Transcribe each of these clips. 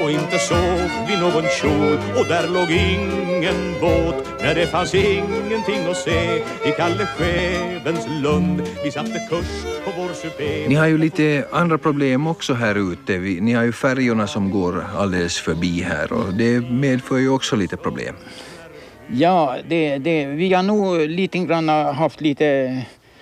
och inte såg vi någon kjol. Och där låg ingen båt, när det fanns ingenting att se. I Kalle Skedens lund, vi satte kurs på vår supé. Ni har ju lite andra problem också här ute. Ni har ju färjorna som går alldeles förbi här och det medför ju också lite problem. Ja, vi har nog lite grann haft lite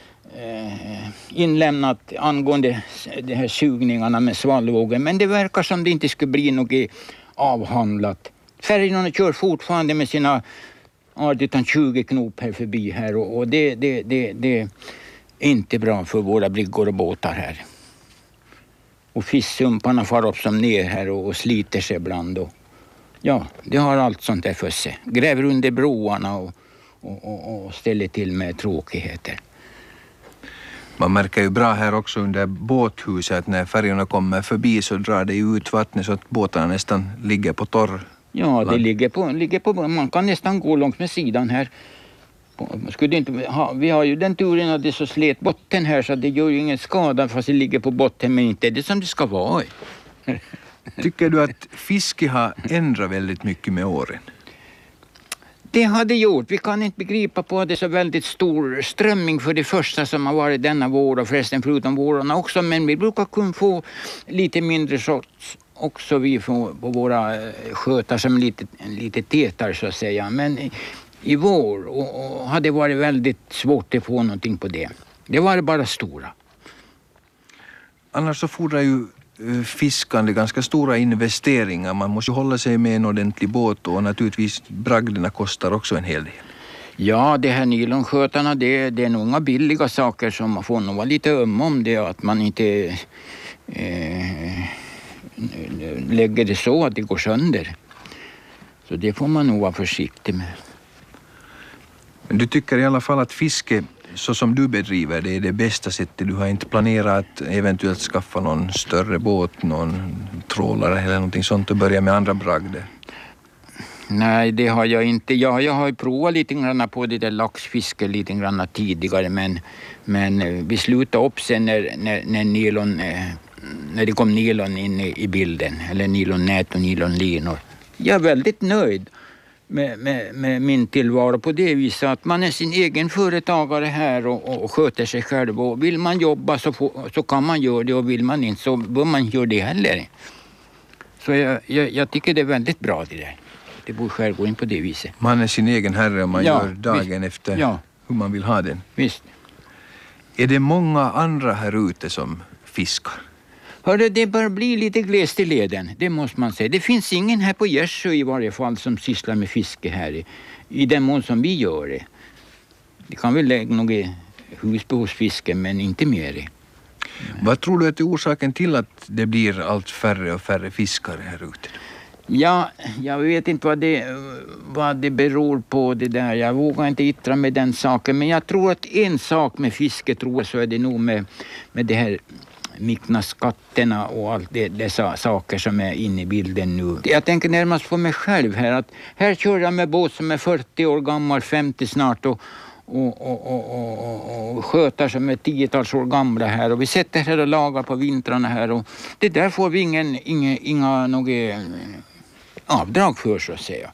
inlämnat angående de här sugningarna med Svalvågen. Men det verkar som det inte skulle bli något avhandlat. Färjorna kör fortfarande med sina 18-20 knop här förbi här. Och det är inte bra för våra bryggor och båtar här. Och fisksumparna far upp som ner här och sliter sig ibland. Och ja, det har allt sånt där för sig. Gräver under broarna och ställer till med tråkigheter. Man märker ju bra här också under båthuset att när färjorna kommer förbi så drar det ut vattnet så att båtarna nästan ligger på torr. Ja, det ligger på, man kan nästan gå långt med sidan här. Vi har ju den turen att det är så slet botten här så det gör ju ingen skada fast det ligger på botten, men inte det som det ska vara. Tycker du att fiske har ändrat väldigt mycket med åren? Det har det gjort. Vi kan inte begripa på att det är så väldigt stor strömming för det första som har varit denna vår och förresten förutom vårarna också. Men vi brukar kunna få lite mindre sorts också vi får på våra skötar som lite tätare så att säga. Men i vår och hade varit väldigt svårt att få någonting på det. Det var bara stora. Annars så fordrar ju fiskande ganska stora investeringar. Man måste hålla sig med en ordentlig båt och naturligtvis bragderna kostar också en hel del. Ja, det här nylonskötarna det är nog inga billiga saker som man får nog vara lite om det att man inte lägger det så att det går sönder. Så det får man nog vara försiktig med. Men du tycker i alla fall att fiske så som du bedriver det är det bästa sättet. Du har inte planerat att eventuellt skaffa någon större båt, någon trålare eller någonting sånt och börja med andra bragder? Nej, det har jag inte. Ja, jag har provat lite grann på det där laxfiske lite grann tidigare men vi slutade upp sen när det kom nylon in i bilden eller nylonnät och nylonlinor. Jag är väldigt nöjd med min tillvaro på det viset att man är sin egen företagare här och sköter sig själv och vill man jobba så kan man göra det och vill man inte så bör man göra det heller. Så jag tycker det är väldigt bra det där. Det borde själv gå in på det viset. Man är sin egen herre och man gör dagen efter hur man vill ha den. Visst. Är det många andra här ute som fiskar? Hörde, det bör bli lite glest i leden, det måste man säga. Det finns ingen här på Gärsjö i varje fall som sysslar med fiske här i den mån som vi gör det. Det kan väl lägga något husbehovsfiske men inte mer. Vad tror du är orsaken till att det blir allt färre och färre fiskare här ute? Ja, jag vet inte vad det beror på det där. Jag vågar inte yttra med den saken. Men jag tror att en sak med fiske tror jag så är det nog med det här myckna skatterna och allt dessa saker som är inne i bilden nu. Jag tänker närmast på mig själv här. Att här kör jag med båt som är 40 år gammal, 50 snart och skötar som är 10-tals år gamla här. Och vi sätter här och lagar på vintrarna här. Och det där får vi inga något avdrag för så att säga.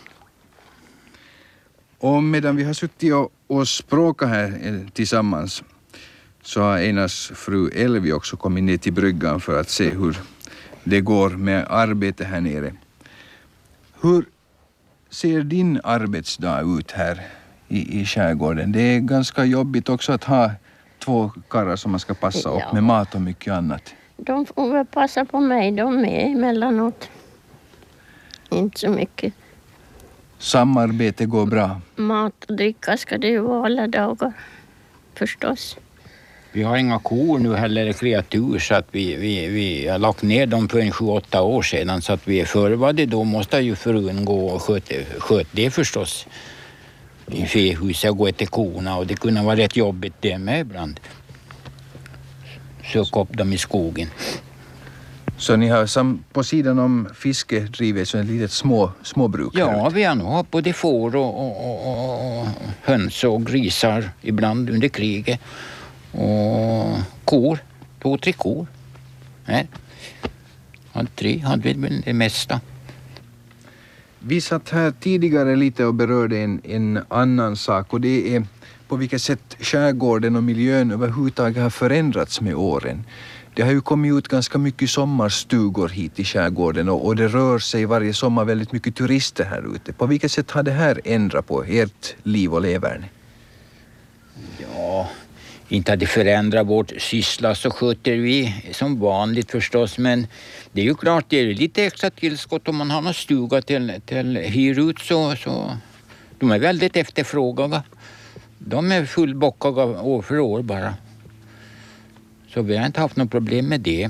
Och medan vi har suttit och språkat här tillsammans så har Einars fru Elvi också kommit ner till bryggan för att se hur det går med arbete här nere. Hur ser din arbetsdag ut här i skärgården? Det är ganska jobbigt också att ha 2 karlar som man ska passa upp med mat och mycket annat. De får väl passa på mig, de är emellanåt. Inte så mycket. Samarbete går bra. Mat och dricka ska det ju vara alla dagar, förstås. Vi har inga kor nu heller, kreatur, så att vi har lagt ner dem för 7-8 år sedan. Så att vi är förvade då måste ju frun gå och sköta det förstås. I fehuset och gå till korna och det kunde vara rätt jobbigt det med ibland. Söka upp dem i skogen. Så ni har på sidan om fiske drivit så en litet småbruk? Ja, vi har nog både får och höns och grisar ibland under kriget. Och kor, 2-3 kor. Nej. Halv 3 hade vi väl det mesta. Vi satt här tidigare lite och berörde en annan sak, och det är på vilket sätt skärgården och miljön överhuvudtaget har förändrats med åren. Det har ju kommit ut ganska mycket sommarstugor hit i skärgården, och det rör sig varje sommar väldigt mycket turister här ute. På vilket sätt har det här ändrat på ert liv och leverne? Ja, inte hade förändrat vårt syssla, så sköter vi som vanligt förstås. Men det är ju klart, det är lite extra tillskott om man har någon stuga till hyr ut, så de är väldigt efterfrågade. De är fullbockade år för år bara. Så vi har inte haft något problem med det.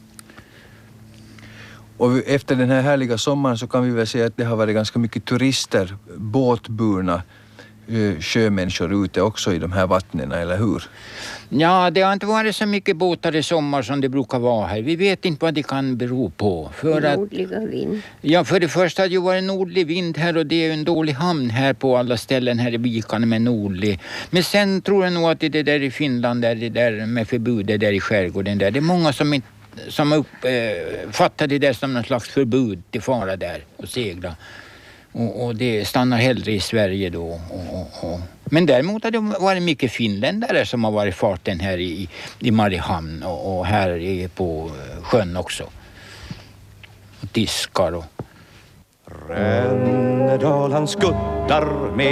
Och efter den här härliga sommaren så kan vi väl säga att det har varit ganska mycket turister, båtburna sjömänniskor ute också i de här vattnen, eller hur? Ja, det har inte varit så mycket båtar i sommar som det brukar vara här. Vi vet inte vad det kan bero på. Nordliga vind. Ja, för det första har det ju varit nordlig vind här, och det är ju en dålig hamn här på alla ställen här i vikarna med nordlig. Men sen tror jag nog att det där i Finland, det där med förbudet där i skärgården där, det är många som uppfattar det där som någon slags förbud till fara där och segla. Och det stannar hellre i Sverige då. Men däremot har det varit mycket finländare som har varit farten här i Mariehamn och här på sjön också. Och diskar och... Rännedal han skuttar med